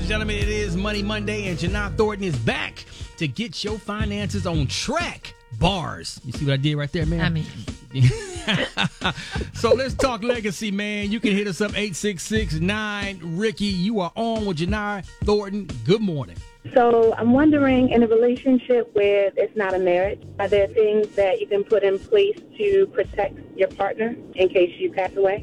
gentlemen, it is Money Monday, and Janai Thornton is back to get your finances on track. Bars. You see what I did right there, man? I mean. So let's talk legacy, man. You can hit us up 866-9-RICKY. You are on with Janai Thornton. Good morning. So I'm wondering, in a relationship where it's not a marriage, are there things that you can put in place to protect your partner in case you pass away?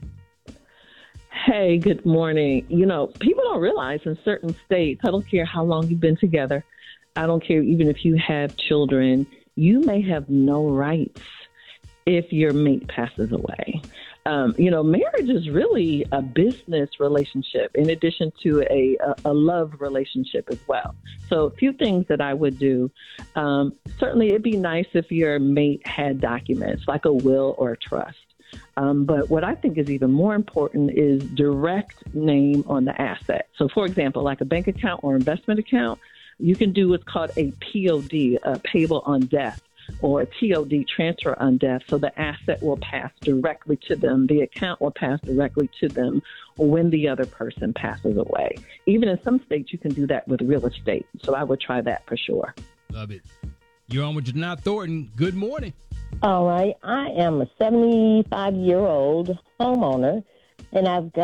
Hey, good morning. You know, people don't realize in certain states, I don't care how long you've been together, I don't care even if you have children, you may have no rights if your mate passes away. Marriage is really a business relationship in addition to a love relationship as well. So a few things that I would do. Certainly, it'd be nice if your mate had documents like a will or a trust. But what I think is even more important is direct name on the asset. So, for example, like a bank account or investment account, you can do what's called a POD, a payable on death, or a TOD, transfer on death, so the asset will pass directly to them. The account will pass directly to them when the other person passes away. Even in some states, you can do that with real estate. So I would try that for sure. Love it. You're on with Janai Thornton. Good morning. All right. I am a 75-year-old homeowner, and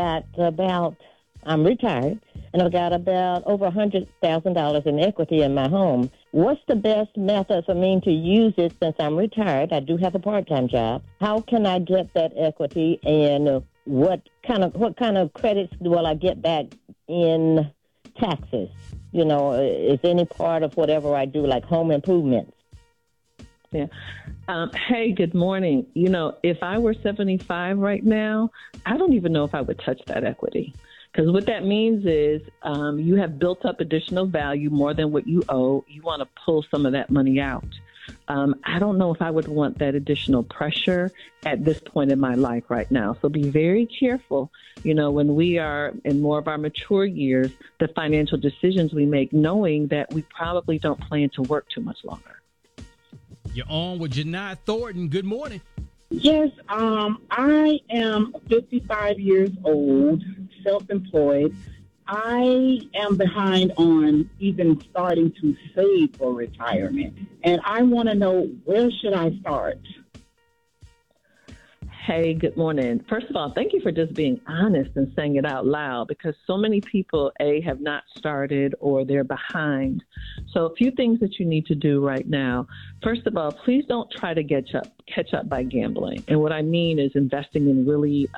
I'm retired, and I've got about over $100,000 in equity in my home. What's the best method for me to use it since I'm retired? I do have a part-time job. How can I get that equity, and what kind of credits will I get back in taxes? You know, is any part of whatever I do, like home improvements? Yeah. Hey, good morning. You know, if I were 75 right now, I don't even know if I would touch that equity. Because what that means is you have built up additional value more than what you owe. You want to pull some of that money out. I don't know if I would want that additional pressure at this point in my life right now. So be very careful, you know, when we are in more of our mature years, the financial decisions we make, knowing that we probably don't plan to work too much longer. You're on with Janai Thornton. Good morning. Yes, I am 55 years old, self-employed. I am behind on even starting to save for retirement, and I want to know, where should I start? Hey, good morning. First of all, thank you for just being honest and saying it out loud, because so many people, have not started or they're behind. So a few things that you need to do right now. First of all, please don't try to catch up by gambling. And what I mean is investing in really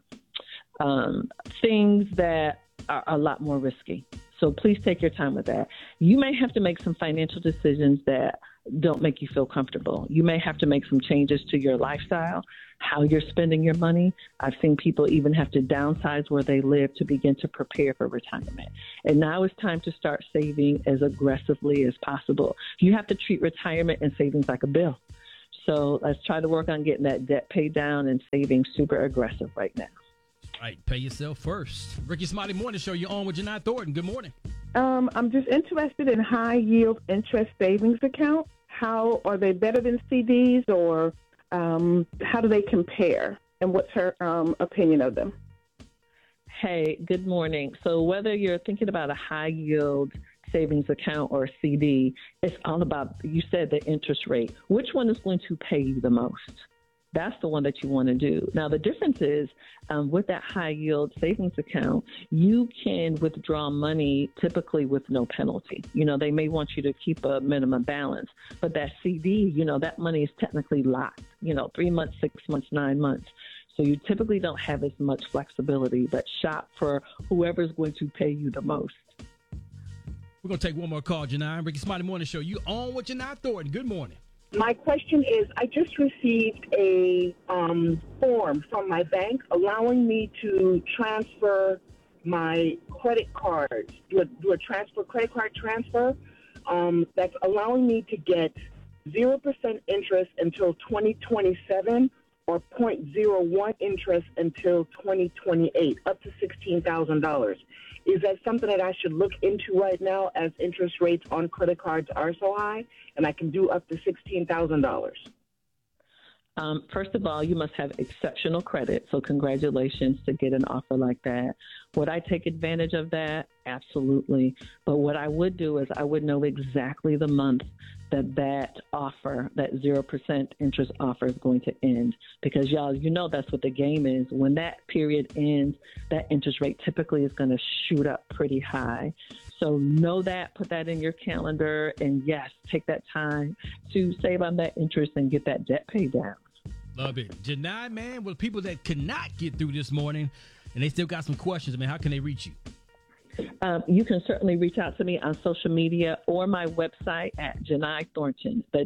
things that are a lot more risky. So please take your time with that. You may have to make some financial decisions that don't make you feel comfortable. You may have to make some changes to your lifestyle, how you're spending your money. I've seen people even have to downsize where they live to begin to prepare for retirement. And now it's time to start saving as aggressively as possible. You have to treat retirement and savings like a bill. So let's try to work on getting that debt paid down and saving super aggressive right now. All right, pay yourself first. Ricky Smiley Morning Show, you're on with Janai Thornton. Good morning. I'm just interested in high-yield interest savings accounts. How are they better than CDs, or how do they compare? And what's her opinion of them? Hey, good morning. So whether you're thinking about a high-yield savings account or a CD, it's all about, you said, the interest rate. Which one is going to pay you the most? That's the one that you want to do. Now, the difference is with that high-yield savings account, you can withdraw money typically with no penalty. You know, they may want you to keep a minimum balance, but that CD, you know, that money is technically locked, 3 months, 6 months, 9 months. So you typically don't have as much flexibility, but shop for whoever's going to pay you the most. We're going to take one more call, Janai. Ricky Smiley Morning Show, you on with Janai Thornton. Good morning. My question is, I just received a form from my bank allowing me to transfer my credit card, do a credit card transfer, that's allowing me to get 0% interest until 2027 or 0.01 interest until 2028, up to $16,000. Is that something that I should look into right now, as interest rates on credit cards are so high, and I can do up to $16,000? First of all, you must have exceptional credit, so congratulations to get an offer like that. Would I take advantage of that? absolutely. But what I would do is I would know exactly the month that offer, that 0% interest offer is going to end. Because, y'all, you know that's what the game is. When that period ends, that interest rate typically is going to shoot up pretty high. So know that, put that in your calendar, and yes, take that time to save on that interest and get that debt paid down. Love it. Janai, man, with people that could not get through this morning and they still got some questions, I mean, how can they reach you? You can certainly reach out to me on social media or my website at Janai Thornton. That's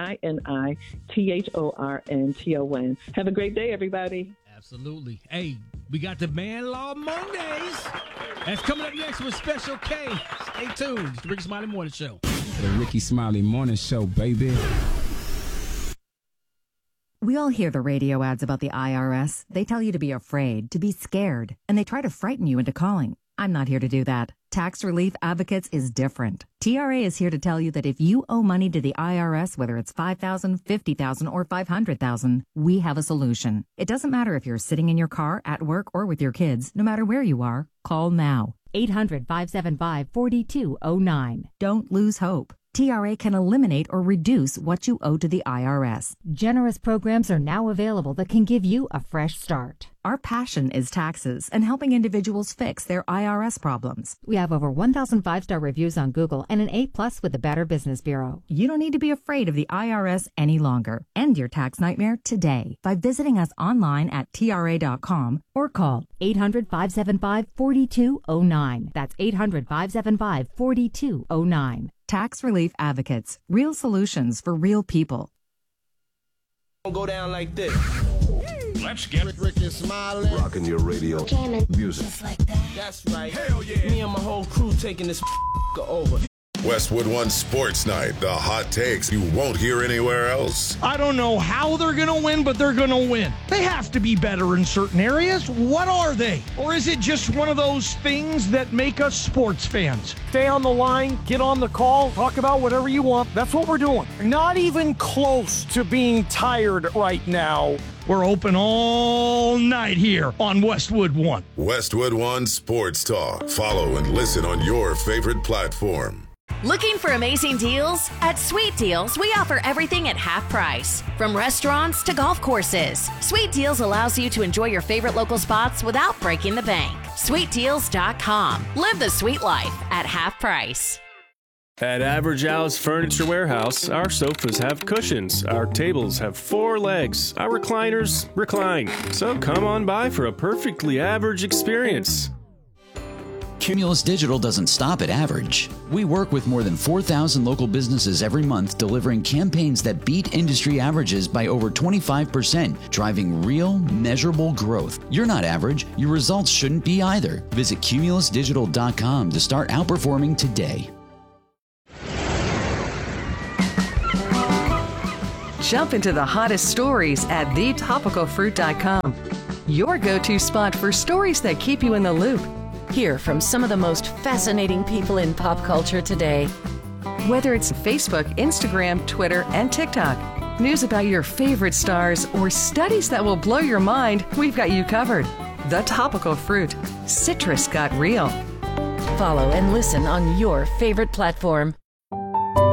JINITHORNTON. Have a great day, everybody. Absolutely. Hey, we got the Man Law Mondays. That's coming up next with Special K. Stay tuned. It's the Ricky Smiley Morning Show. The Ricky Smiley Morning Show, baby. We all hear the radio ads about the IRS. They tell you to be afraid, to be scared, and they try to frighten you into calling. I'm not here to do that. Tax Relief Advocates is different. TRA is here to tell you that if you owe money to the IRS, whether it's $5,000, $50,000, or $500,000, we have a solution. It doesn't matter if you're sitting in your car, at work, or with your kids. No matter where you are, call now. 800-575-4209. Don't lose hope. TRA can eliminate or reduce what you owe to the IRS. Generous programs are now available that can give you a fresh start. Our passion is taxes and helping individuals fix their IRS problems. We have over 1,000 5-star reviews on Google and an A+ with the Better Business Bureau. You don't need to be afraid of the IRS any longer. End your tax nightmare today by visiting us online at TRA.com or call 800-575-4209. That's 800-575-4209. Tax Relief Advocates. Real solutions for real people. Go down like this. Let's get Ricky Smiley. Rocking your radio. Jamming. Music. Just like that. That's right. Hell yeah. Me and my whole crew taking this over. Westwood One Sports Night. The hot takes you won't hear anywhere else. I don't know how they're going to win, but they're going to win. They have to be better in certain areas. What are they? Or is it just one of those things that make us sports fans? Stay on the line, get on the call, talk about whatever you want. That's what we're doing. Not even close to being tired right now. We're open all night here on Westwood One. Westwood One Sports Talk. Follow and listen on your favorite platform. Looking for amazing deals? At Sweet Deals, we offer everything at half price. From restaurants to golf courses, Sweet Deals allows you to enjoy your favorite local spots without breaking the bank. SweetDeals.com. Live the sweet life at half price. At Average Al's Furniture Warehouse, our sofas have cushions, our tables have 4 legs, our recliners recline. So come on by for a perfectly average experience. Cumulus Digital doesn't stop at average. We work with more than 4,000 local businesses every month, delivering campaigns that beat industry averages by over 25%, driving real, measurable growth. You're not average. Your results shouldn't be either. Visit cumulusdigital.com to start outperforming today. Jump into the hottest stories at thetopicalfruit.com. Your go-to spot for stories that keep you in the loop. Hear from some of the most fascinating people in pop culture today. Whether it's Facebook, Instagram, Twitter, and TikTok, news about your favorite stars, or studies that will blow your mind, we've got you covered. The Topical Fruit. Citrus got real. Follow and listen on your favorite platform.